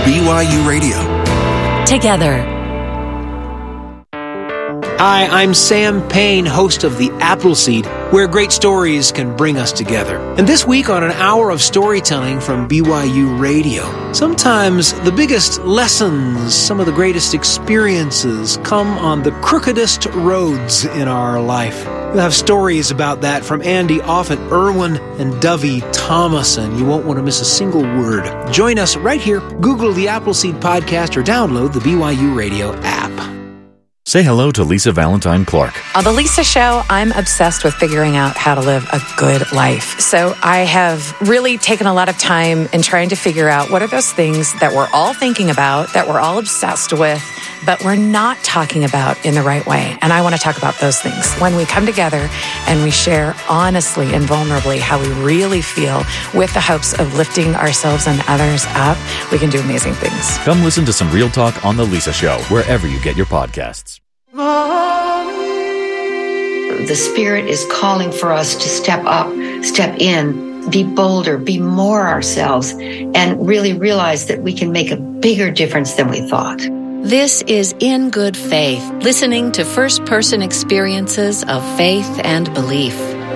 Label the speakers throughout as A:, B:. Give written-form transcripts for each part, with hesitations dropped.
A: BYU Radio.
B: Together.
C: Hi, I'm Sam Payne, host of The Appleseed, where great stories can bring us together. And this week on an hour of storytelling from BYU Radio, sometimes the biggest lessons, some of the greatest experiences come on the crookedest roads in our life. We'll have stories about that from Andy Offit Irwin and Dovey Thomason. You won't want to miss a single word. Join us right here. Google The Appleseed Podcast or download the BYU Radio app.
D: Say hello to Lisa Valentine Clark.
B: On The Lisa Show, I'm obsessed with figuring out how to live a good life. So I have really taken a lot of time in trying to figure out what are those things that we're all thinking about, that we're all obsessed with, but we're not talking about in the right way. And I want to talk about those things. When we come together and we share honestly and vulnerably how we really feel with the hopes of lifting ourselves and others up, we can do amazing things.
D: Come listen to some real talk on The Lisa Show, wherever you get your podcasts.
E: The Spirit is calling for us to step up, step in, be bolder, be more ourselves, and really realize that we can make a bigger difference than we thought.
F: This is In Good Faith, listening to first-person experiences of faith and belief.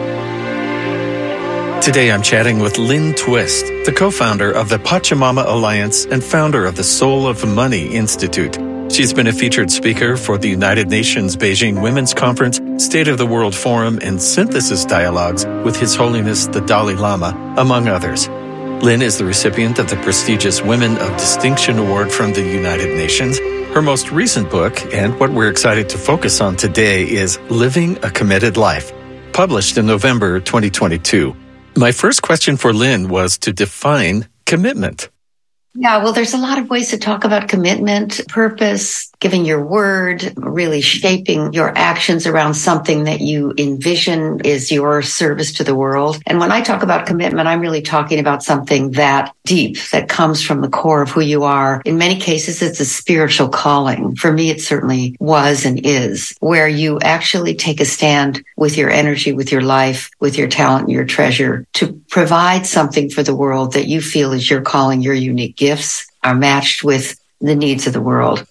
G: Today I'm chatting with Lynn Twist, the co-founder of the Pachamama Alliance and founder of the Soul of Money Institute. She's been a featured speaker for the United Nations Beijing Women's Conference, State of the World Forum, and Synthesis Dialogues with His Holiness the Dalai Lama, among others. Lynn is the recipient of the prestigious Women of Distinction Award from the United Nations. Her most recent book, and what we're excited to focus on today, is Living a Committed Life, published in November 2022. My first question for Lynn was to define commitment.
E: Yeah, well, there's a lot of ways to talk about commitment, purpose, giving your word, really shaping your actions around something that you envision is your service to the world. And when I talk about commitment, I'm really talking about something that deep, that comes from the core of who you are. In many cases, it's a spiritual calling. For me, it certainly was and is, where you actually take a stand with your energy, with your life, with your talent, and your treasure to provide something for the world that you feel is your calling, your unique gifts are matched with the needs of the world.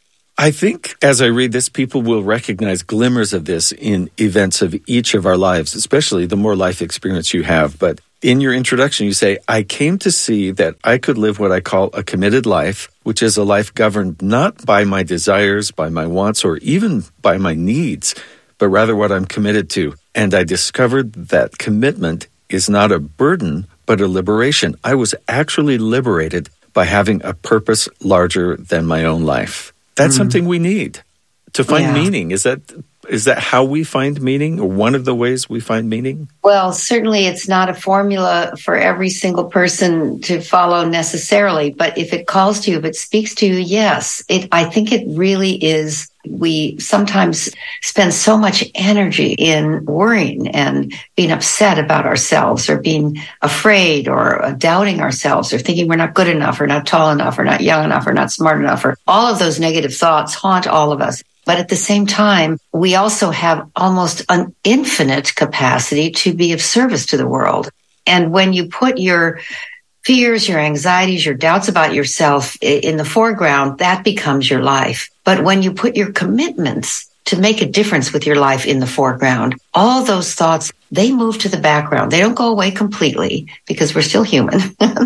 G: I think as I read this, people will recognize glimmers of this in events of each of our lives, especially the more life experience you have. But in your introduction, you say, I came to see that I could live what I call a committed life, which is a life governed not by my desires, by my wants, or even by my needs, but rather what I'm committed to. And I discovered that commitment is not a burden, but a liberation. I was actually liberated by having a purpose larger than my own life. That's something we need to find meaning. Is that how we find meaning, or one of the ways we find meaning?
E: Well, certainly it's not a formula for every single person to follow necessarily, but if it calls to you, if it speaks to you, yes. I think it really is. We sometimes spend so much energy in worrying and being upset about ourselves, or being afraid, or doubting ourselves, or thinking we're not good enough, or not tall enough, or not young enough, or not smart enough, or all of those negative thoughts haunt all of us. But at the same time, we also have almost an infinite capacity to be of service to the world. And when you put your fears, your anxieties, your doubts about yourself in the foreground, that becomes your life. But when you put your commitments to make a difference with your life in the foreground, all those thoughts, they move to the background. They don't go away completely because we're still human,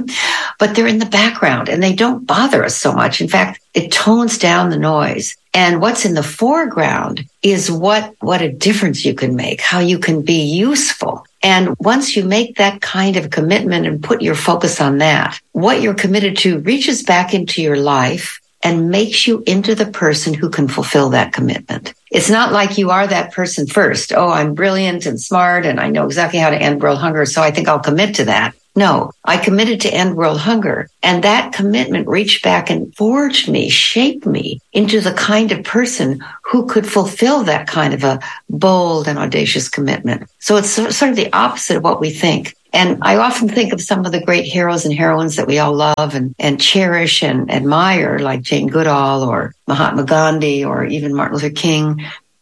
E: but they're in the background and they don't bother us so much. In fact, it tones down the noise. And what's in the foreground is what a difference you can make, how you can be useful. And once you make that kind of commitment and put your focus on that, what you're committed to reaches back into your life and makes you into the person who can fulfill that commitment. It's not like you are that person first. Oh, I'm brilliant and smart and I know exactly how to end world hunger, so I think I'll commit to that. No, I committed to end world hunger. And that commitment reached back and forged me, shaped me into the kind of person who could fulfill that kind of a bold and audacious commitment. So it's sort of the opposite of what we think. And I often think of some of the great heroes and heroines that we all love and cherish and admire, like Jane Goodall or Mahatma Gandhi or even Martin Luther King.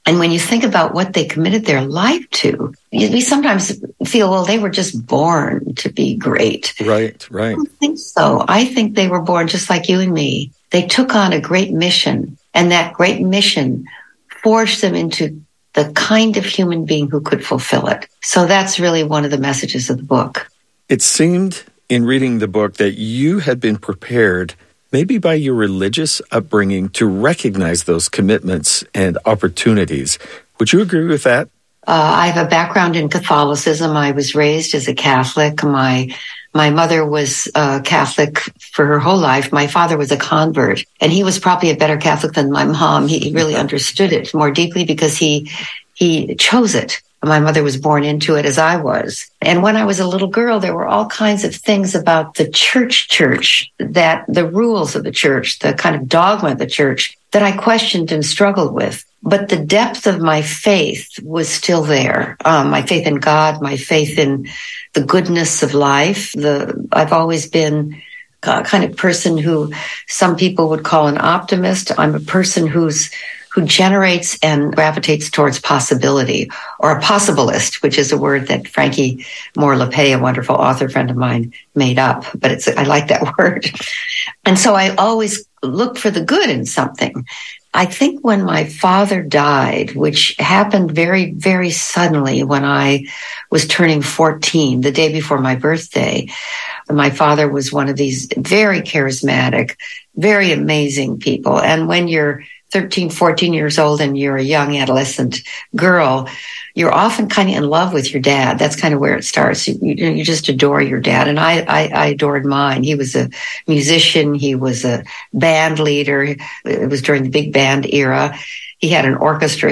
E: And when you think about what they committed their life to, we sometimes feel, well, they were just born to be great.
G: Right.
E: I don't think so. I think they were born just like you and me. They took on a great mission, and that great mission forged them into the kind of human being who could fulfill it. So that's really one of the messages of the book.
G: It seemed in reading the book that you had been prepared, maybe by your religious upbringing, to recognize those commitments and opportunities. Would you agree with that?
E: I have a background in Catholicism. I was raised as a Catholic. My mother was Catholic for her whole life. My father was a convert, and he was probably a better Catholic than my mom. He really understood it more deeply because he chose it. My mother was born into it as I was. And when I was a little girl, there were all kinds of things about the church, that the rules of the church, the kind of dogma of the church that I questioned and struggled with. But the depth of my faith was still there. My faith in God, my faith in the goodness of life. I've always been a kind of person who some people would call an optimist. I'm a person who generates and gravitates towards possibility, or a possibilist, which is a word that Frankie Moore-Lappé, a wonderful author friend of mine, made up. But I like that word. And so I always look for the good in something. I think when my father died, which happened very, very suddenly when I was turning 14, the day before my birthday, my father was one of these very charismatic, very amazing people. And when you're 13, 14 years old and you're a young adolescent girl, you're often kind of in love with your dad. That's kind of where it starts. You just adore your dad. And I adored mine. He was a musician. He was a band leader. It was during the big band era. He had an orchestra.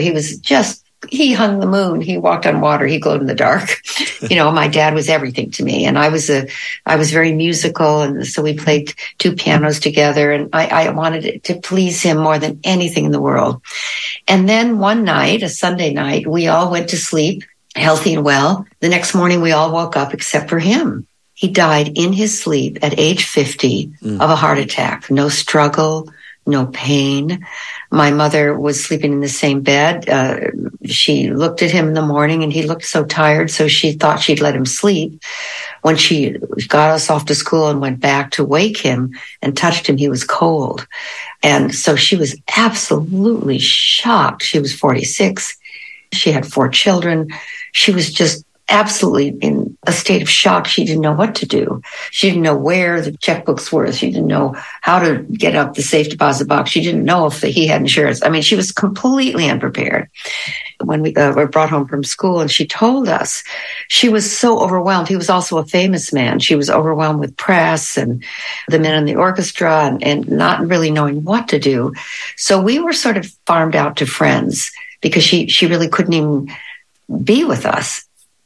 E: He hung the moon. He walked on water. He glowed in the dark. My dad was everything to me. And I was very musical. And so we played two pianos together. And I wanted to please him more than anything in the world. And then one night, a Sunday night, we all went to sleep, healthy and well. The next morning, we all woke up except for him. He died in his sleep at age 50 of a heart attack. No struggle, no pain. My mother was sleeping in the same bed. She looked at him in the morning and he looked so tired, so she thought she'd let him sleep. When she got us off to school and went back to wake him and touched him, he was cold. And so she was absolutely shocked. She was 46. She had 4 children. She was just absolutely in a state of shock. She didn't know what to do. She didn't know where the checkbooks were. She didn't know how to get up the safe deposit box. She didn't know if he had insurance. I mean, she was completely unprepared. When we were brought home from school and she told us, she was so overwhelmed. He was also a famous man. She was overwhelmed with press and the men in the orchestra and not really knowing what to do. So we were sort of farmed out to friends because she really couldn't even be with us.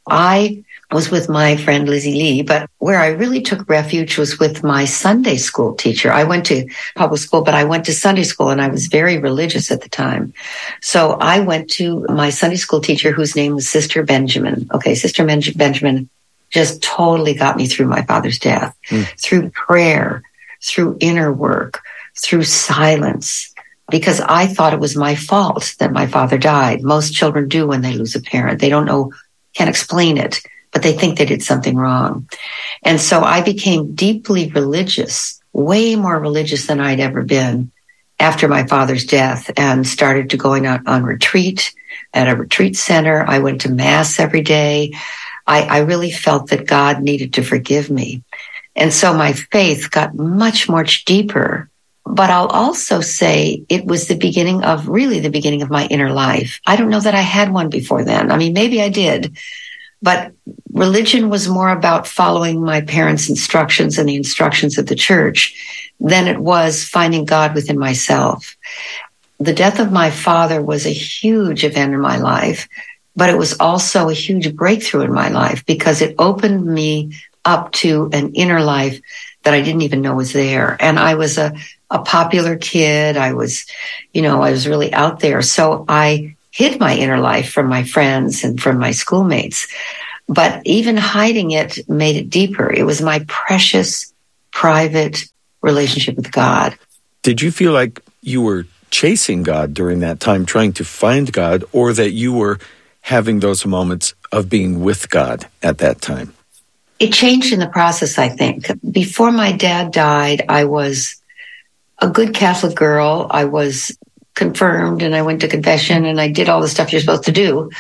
E: I was with my friend Lizzie Lee, but where I really took refuge was with my Sunday school teacher. I went to public school, but I went to Sunday school and I was very religious at the time. So I went to my Sunday school teacher whose name was Sister Benjamin. Okay, Sister Benjamin just totally got me through my father's death, through prayer, through inner work, through silence. Because I thought it was my fault that my father died. Most children do when they lose a parent. They don't know, can't explain it, but they think they did something wrong. And so I became deeply religious, way more religious than I'd ever been after my father's death, and started to going out on retreat at a retreat center. I went to mass every day. I really felt that God needed to forgive me. And so my faith got much deeper. But I'll also say it was the beginning of my inner life. I don't know that I had one before then. I mean, maybe I did, but religion was more about following my parents' instructions and the instructions of the church than it was finding God within myself. The death of my father was a huge event in my life, but it was also a huge breakthrough in my life because it opened me up to an inner life that I didn't even know was there. And I was a popular kid. I was really out there. So I hid my inner life from my friends and from my schoolmates. But even hiding it made it deeper. It was my precious, private relationship with God.
G: Did you feel like you were chasing God during that time, trying to find God, or that you were having those moments of being with God at that time?
E: It changed in the process, I think. Before my dad died, I was a good Catholic girl. I was confirmed and I went to confession and I did all the stuff you're supposed to do.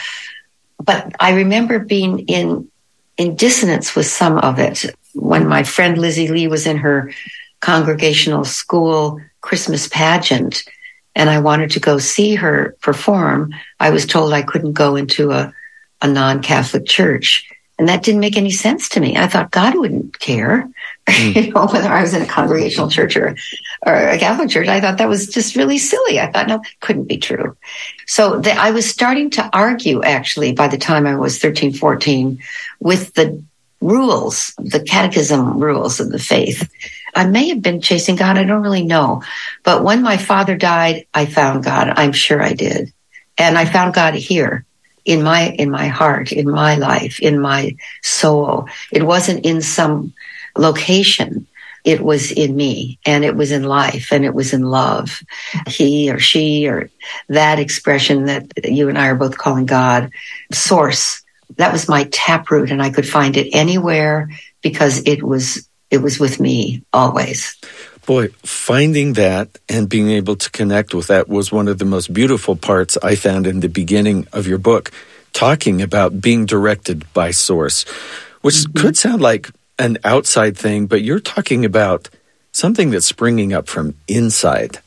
E: But I remember being in dissonance with some of it. When my friend Lizzie Lee was in her congregational school Christmas pageant and I wanted to go see her perform, I was told I couldn't go into a non-Catholic church. And that didn't make any sense to me. I thought God wouldn't care, whether I was in a congregational church or a Catholic church. I thought that was just really silly. I thought, no, that couldn't be true. So I was starting to argue, actually, by the time I was 13, 14, with the rules, the catechism rules of the faith. I may have been chasing God. I don't really know. But when my father died, I found God. I'm sure I did. And I found God here. In my heart, in my life, in my soul. It wasn't in some location. It was in me, and it was in life, and it was in love. He or she, or that expression that you and I are both calling God, source. That was my taproot, and I could find it anywhere because it was with me always.
G: Boy, finding that and being able to connect with that was one of the most beautiful parts I found in the beginning of your book, talking about being directed by Source, which could sound like an outside thing, but you're talking about something that's springing up from inside.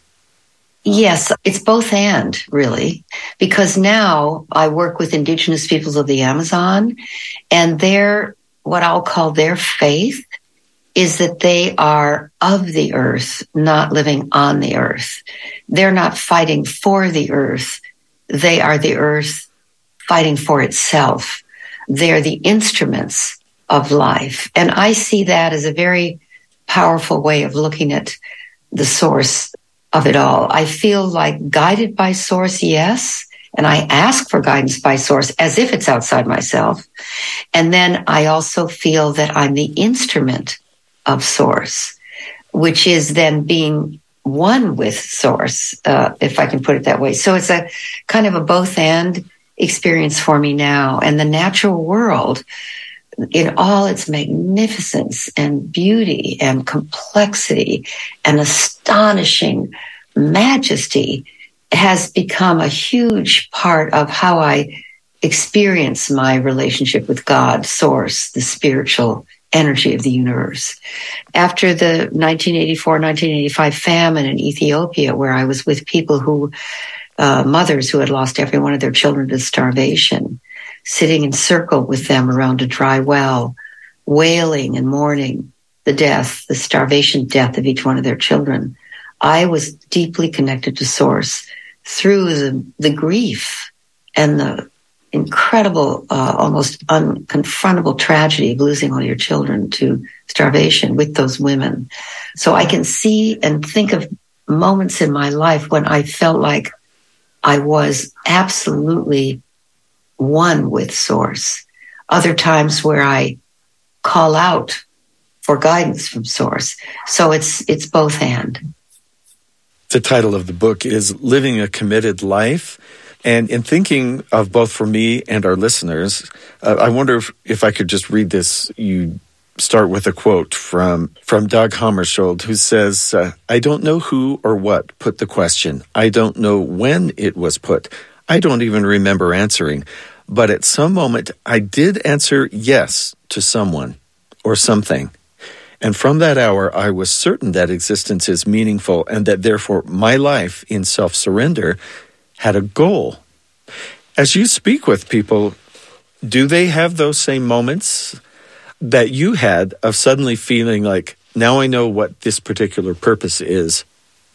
E: Yes, it's both and, really, because now I work with indigenous peoples of the Amazon, and what I'll call their faith is that they are of the earth, not living on the earth. They're not fighting for the earth. They are the earth fighting for itself. They're the instruments of life. And I see that as a very powerful way of looking at the source of it all. I feel like guided by Source, yes. And I ask for guidance by Source as if it's outside myself. And then I also feel that I'm the instrument of Source, which is then being one with Source, if I can put it that way. So it's a kind of a both and experience for me now. And the natural world, in all its magnificence and beauty and complexity and astonishing majesty, has become a huge part of how I experience my relationship with God, Source, the spiritual energy of the universe. After the 1984-1985 famine in Ethiopia, where I was with people mothers who had lost every one of their children to starvation, sitting in circle with them around a dry well, wailing and mourning the starvation death of each one of their children, I was deeply connected to Source through the grief and the incredible, almost unconfrontable tragedy of losing all your children to starvation with those women. So I can see and think of moments in my life when I felt like I was absolutely one with Source. Other times where I call out for guidance from Source. So it's both and.
G: The title of the book is Living a Committed Life. And in thinking of both for me and our listeners, I wonder if I could just read this. You start with a quote from Dag Hammarskjöld, who says, I don't know who or what put the question. I don't know when it was put. I don't even remember answering. But at some moment, I did answer yes to someone or something. And from that hour, I was certain that existence is meaningful and that therefore my life in self-surrender had a goal. As you speak with people, do they have those same moments that you had of suddenly feeling like, now I know what this particular purpose is?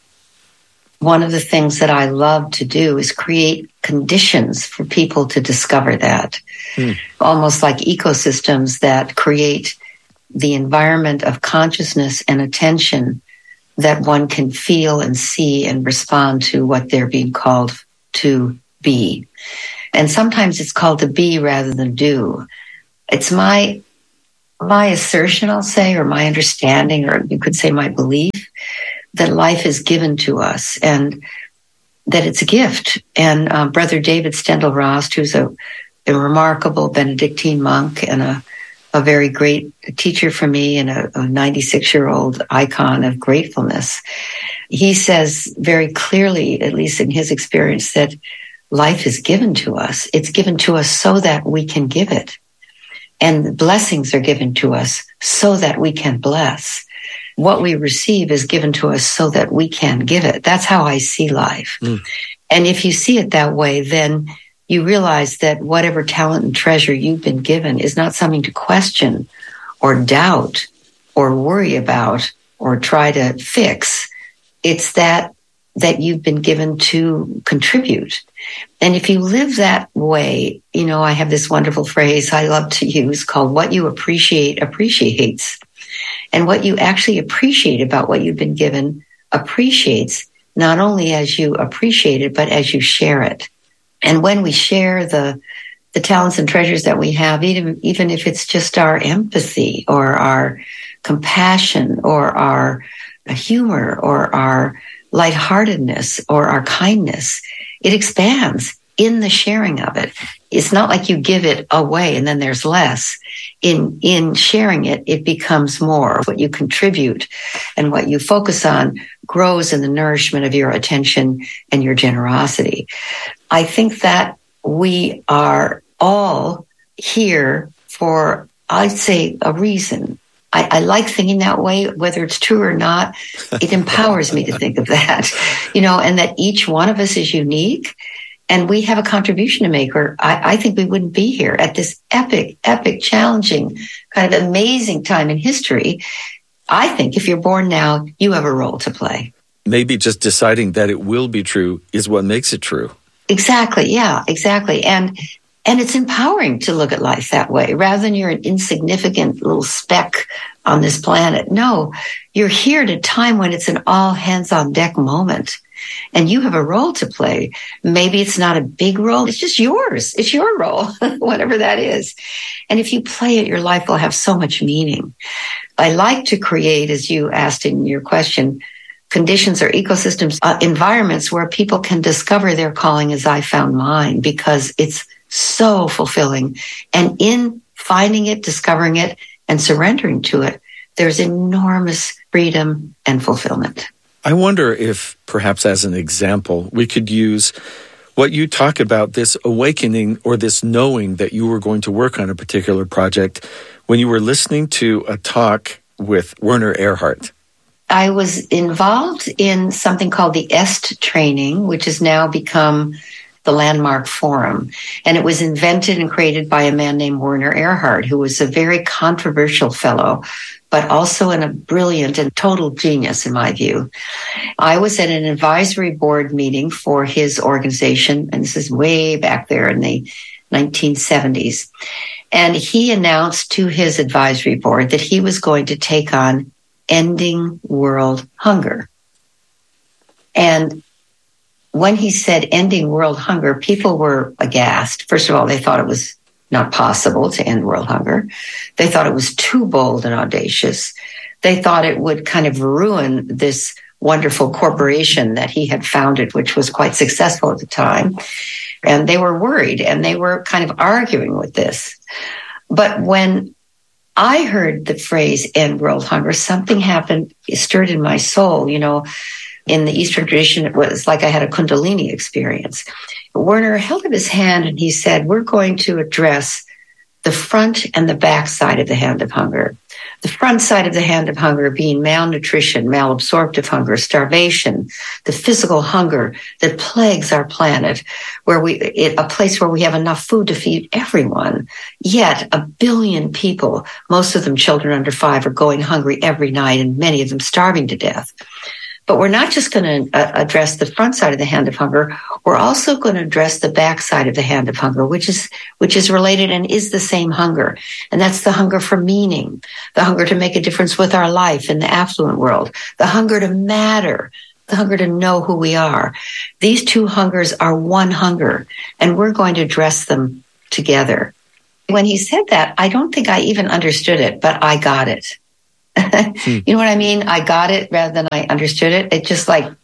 E: One of the things that I love to do is create conditions for people to discover that. Almost like ecosystems that create the environment of consciousness and attention that one can feel and see and respond to what they're being called to be. And sometimes it's called to be rather than do. It's my assertion, I'll say, or my understanding, or you could say my belief, that life is given to us. And that it's a gift. And Brother David Steindl-Rast, who's a remarkable Benedictine monk and a very great teacher for me and a 96-year-old icon of gratefulness, he says very clearly, at least in his experience, that life is given to us. It's given to us so that we can give it. And the blessings are given to us so that we can bless. What we receive is given to us so that we can give it. That's how I see life. And if you see it that way, then you realize that whatever talent and treasure you've been given is not something to question or doubt or worry about or try to fix. It's that you've been given to contribute. And if you live that way, I have this wonderful phrase I love to use called what you appreciate appreciates. And what you actually appreciate about what you've been given appreciates not only as you appreciate it, but as you share it. And when we share the talents and treasures that we have, even if it's just our empathy or our compassion or our humor or our lightheartedness or our kindness, it expands in the sharing of it. It's not like you give it away and then there's less. In sharing it, it becomes more. What you contribute and what you focus on grows in the nourishment of your attention and your generosity. I think that we are all here for, I'd say, a reason. I like thinking that way, whether it's true or not. It empowers me to think of that, and that each one of us is unique and we have a contribution to make, or I think we wouldn't be here at this epic, challenging, kind of amazing time in history. I think if you're born now, you have a role to play.
G: Maybe just deciding that it will be true is what makes it true.
E: Exactly. Yeah, exactly. And it's empowering to look at life that way, rather than you're an insignificant little speck on this planet. No, you're here at a time when it's an all hands on deck moment. And you have a role to play. Maybe it's not a big role. It's just yours. It's your role, whatever that is. And if you play it, your life will have so much meaning. I like to create, as you asked in your question, conditions or ecosystems, environments where people can discover their calling as I found mine, because it's so fulfilling. And in finding it, discovering it, and surrendering to it, there's enormous freedom and fulfillment.
G: I wonder if perhaps as an example, we could use what you talk about, this awakening or this knowing that you were going to work on a particular project when you were listening to a talk with Werner Erhard.
E: I was involved in something called the EST training, which has now become the Landmark Forum. And it was invented and created by a man named Werner Erhard, who was a very controversial fellow, but also a brilliant and total genius, in my view. I was at an advisory board meeting for his organization, and this is way back there in the 1970s. And he announced to his advisory board that he was going to take on ending world hunger. And when he said ending world hunger, people were aghast. First of all, they thought it was not possible to end world hunger. They thought it was too bold and audacious. They thought it would kind of ruin this wonderful corporation that he had founded, which was quite successful at the time. And they were worried, and they were kind of arguing with this. But when I heard the phrase end world hunger, something happened, it stirred in my soul. In the Eastern tradition, it was like I had a Kundalini experience. Werner held up his hand and he said, we're going to address the front and the back side of the hand of hunger. The front side of the hand of hunger being malnutrition, malabsorptive hunger, starvation, the physical hunger that plagues our planet, a place where we have enough food to feed everyone. Yet 1 billion people, most of them children under 5, are going hungry every night, and many of them starving to death. But we're not just going to address the front side of the hand of hunger. We're also going to address the back side of the hand of hunger, which is related and is the same hunger. And that's the hunger for meaning, the hunger to make a difference with our life in the affluent world, the hunger to matter, the hunger to know who we are. These two hungers are one hunger, and we're going to address them together. When he said that, I don't think I even understood it, but I got it. You know what I mean? I got it rather than I understood it. It just like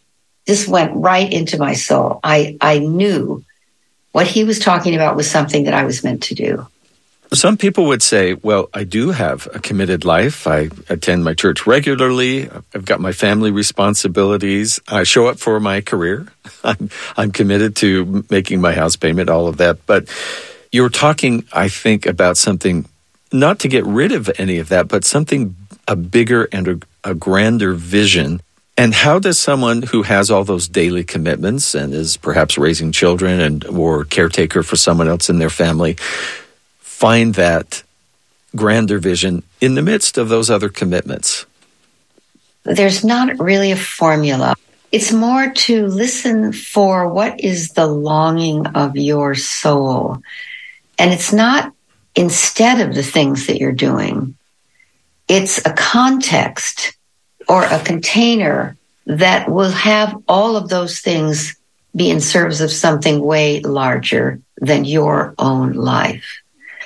E: just went right into my soul. I knew what he was talking about was something that I was meant to do.
G: Some people would say, well, I do have a committed life. I attend my church regularly. I've got my family responsibilities. I show up for my career. I'm committed to making my house payment, all of that. But you're talking, I think, about something, not to get rid of any of that, but something, a bigger and a grander vision. And how does someone who has all those daily commitments and is perhaps raising children or caretaker for someone else in their family find that grander vision in the midst of those other commitments?
E: There's not really a formula. It's more to listen for what is the longing of your soul. And it's not instead of the things that you're doing. It's a context or a container that will have all of those things be in service of something way larger than your own life.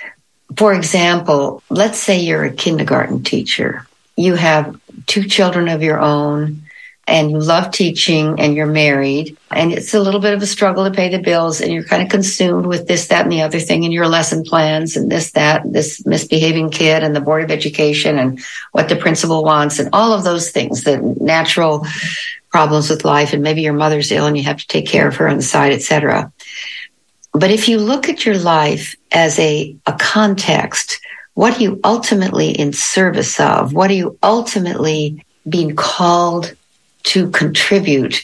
E: For example, let's say you're a kindergarten teacher. You have 2 children of your own, and you love teaching, and you're married, and it's a little bit of a struggle to pay the bills, and you're kind of consumed with this, that, and the other thing in your lesson plans, and this misbehaving kid, and the Board of Education, and what the principal wants, and all of those things, the natural problems with life, and maybe your mother's ill, and you have to take care of her on the side, etc. But if you look at your life as a context, what are you ultimately in service of? What are you ultimately being called to contribute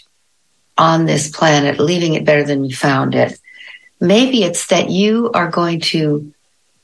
E: on this planet, leaving it better than you found it? Maybe it's that you are going to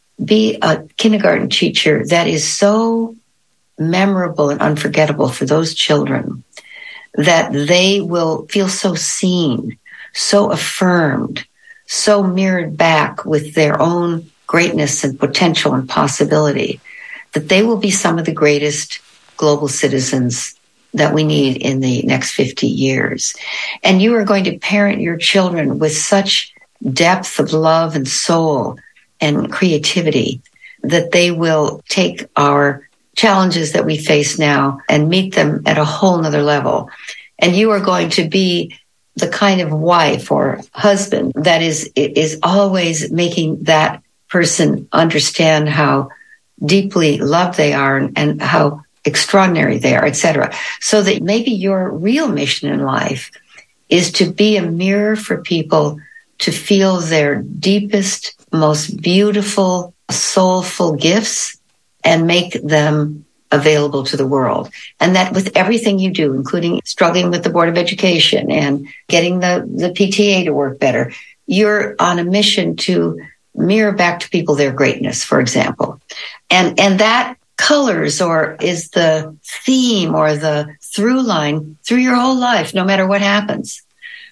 E: be a kindergarten teacher that is so memorable and unforgettable for those children that they will feel so seen, so affirmed, so mirrored back with their own greatness and potential and possibility, that they will be some of the greatest global citizens that we need in the next 50 years. And you are going to parent your children with such depth of love and soul and creativity that they will take our challenges that we face now and meet them at a whole nother level. And you are going to be the kind of wife or husband that is always making that person understand how deeply loved they are and how extraordinary they are, etc. So that maybe your real mission in life is to be a mirror for people to feel their deepest, most beautiful, soulful gifts and make them available to the world. And that with everything you do, including struggling with the Board of Education and getting the PTA to work better, you're on a mission to mirror back to people their greatness, for example. And that colors or is the theme or the through line through your whole life, no matter what happens.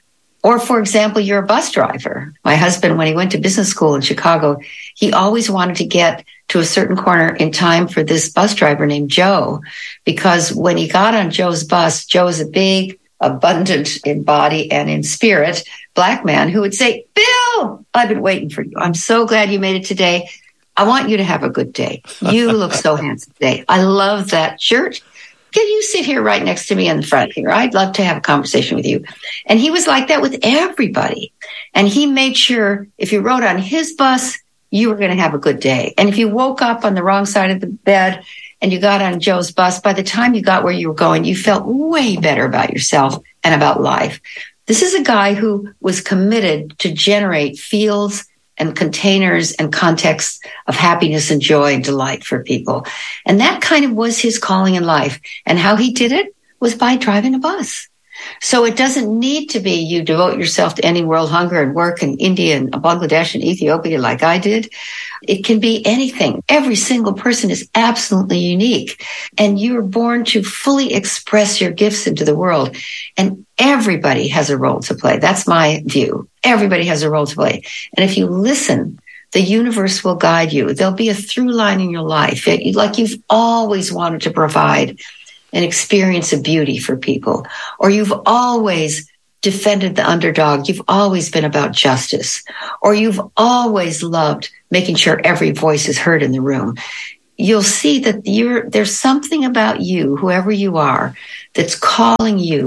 E: Or, for example, you're a bus driver. My husband, when he went to business school in Chicago, he always wanted to get to a certain corner in time for this bus driver named Joe, because when he got on Joe's bus, Joe is a big, abundant in body and in spirit Black man who would say, "Bill, I've been waiting for you. I'm so glad you made it today. I want you to have a good day. You look so handsome today. I love that shirt. Can you sit here right next to me in the front here? I'd love to have a conversation with you." And he was like that with everybody. And he made sure if you rode on his bus, you were going to have a good day. And if you woke up on the wrong side of the bed and you got on Joe's bus, by the time you got where you were going, you felt way better about yourself and about life. This is a guy who was committed to generate fields and containers and contexts of happiness and joy and delight for people. And that kind of was his calling in life. And how he did it was by driving a bus. So it doesn't need to be you devote yourself to ending world hunger and work in India and Bangladesh and Ethiopia like I did. It can be anything. Every single person is absolutely unique. And you're born to fully express your gifts into the world. And everybody has a role to play. That's my view. Everybody has a role to play. And if you listen, the universe will guide you. There'll be a through line in your life, like you've always wanted to provide an experience of beauty for people, or you've always defended the underdog. You've always been about justice, or you've always loved making sure every voice is heard in the room. You'll see that there's something about you, whoever you are, that's calling you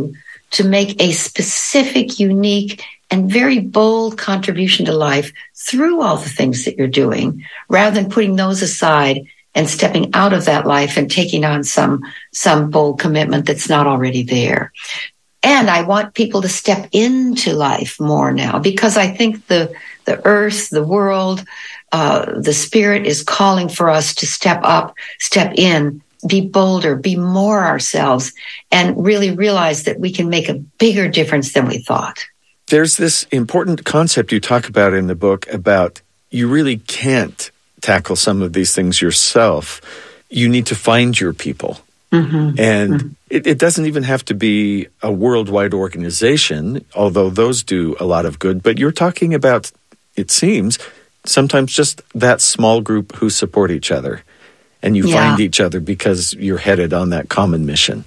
E: to make a specific, unique, and very bold contribution to life through all the things that you're doing, rather than putting those aside and stepping out of that life and taking on some bold commitment that's not already there. And I want people to step into life more now, because I think the earth, the world, the spirit is calling for us to step up, step in, be bolder, be more ourselves, and really realize that we can make a bigger difference than we thought.
G: There's this important concept you talk about in the book about you really can't tackle some of these things yourself. You need to find your people. Mm-hmm. And it doesn't even have to be a worldwide organization, although those do a lot of good. But you're talking about, it seems, sometimes just that small group who support each other. And you find each other because you're headed on that common mission.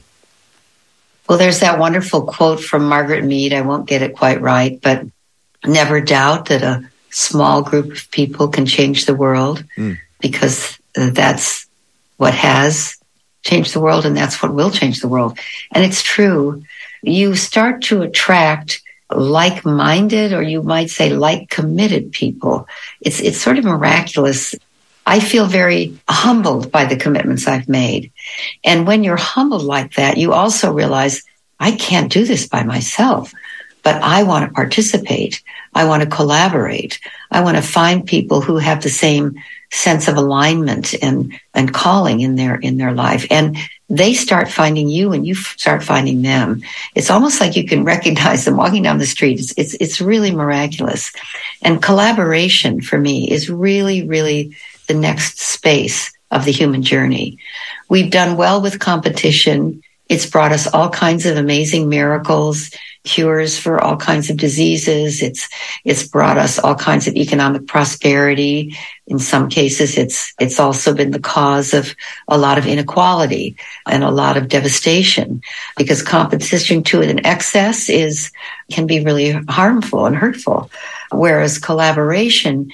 E: Well, there's that wonderful quote from Margaret Mead. I won't get it quite right, but never doubt that a small group of people can change the world, because that's what has changed the world, and that's what will change the world. And it's true. You start to attract like-minded, or you might say like-committed people. It's sort of miraculous. I feel very humbled by the commitments I've made. And when you're humbled like that, you also realize, I can't do this by myself, but I want to participate. I want to collaborate. I want to find people who have the same sense of alignment and calling in their life. And they start finding you and you start finding them. It's almost like you can recognize them walking down the street. It's really miraculous. And collaboration for me is really, really the next space of the human journey. We've done well with competition. It's brought us all kinds of amazing miracles, cures for all kinds of diseases. It's brought us all kinds of economic prosperity. In some cases, it's also been the cause of a lot of inequality and a lot of devastation, because competition to an excess can be really harmful and hurtful. Whereas collaboration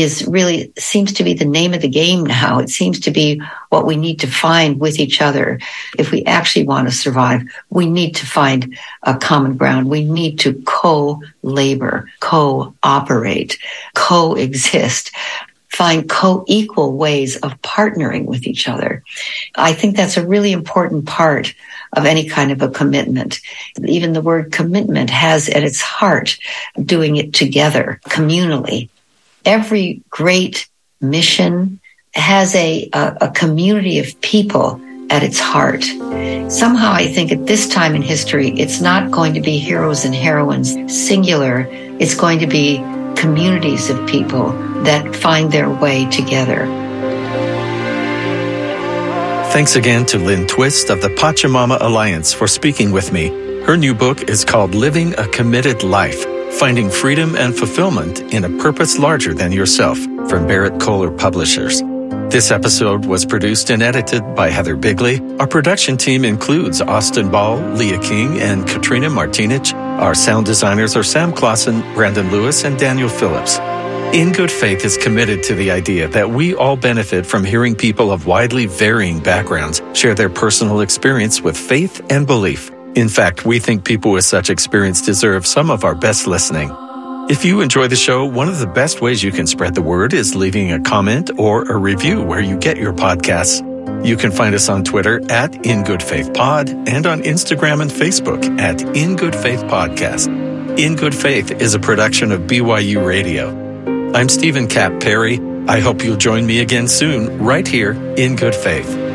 E: seems to be the name of the game now. It seems to be what we need to find with each other. If we actually want to survive, we need to find a common ground. We need to co-labor, cooperate, coexist, find co-equal ways of partnering with each other. I think that's a really important part of any kind of a commitment. Even the word commitment has at its heart doing it together, communally. Every great mission has a community of people at its heart. Somehow I think at this time in history, it's not going to be heroes and heroines singular. It's going to be communities of people that find their way together.
G: Thanks again to Lynn Twist of the Pachamama Alliance for speaking with me. Her new book is called Living a Committed Life: Finding Freedom and Fulfillment in a Purpose Larger Than Yourself, from Barrett Kohler Publishers. This episode was produced and edited by Heather Bigley. Our production team includes Austin Ball, Leah King, and Katrina Martinich. Our sound designers are Sam Clausen, Brandon Lewis, and Daniel Phillips. In Good Faith is committed to the idea that we all benefit from hearing people of widely varying backgrounds share their personal experience with faith and belief. In fact, we think people with such experience deserve some of our best listening. If you enjoy the show, one of the best ways you can spread the word is leaving a comment or a review where you get your podcasts. You can find us on Twitter at InGoodFaithPod and on Instagram and Facebook at In Good Faith Podcast. In Good Faith is a production of BYU Radio. I'm Stephen Kapp Perry. I hope you'll join me again soon, right here in Good Faith.